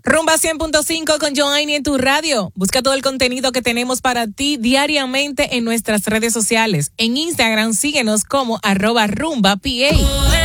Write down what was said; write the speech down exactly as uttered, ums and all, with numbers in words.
Rumba cien punto cinco con Joanny en tu radio. Busca todo el contenido que tenemos para ti diariamente en nuestras redes sociales. En Instagram síguenos como arroba rumba P A.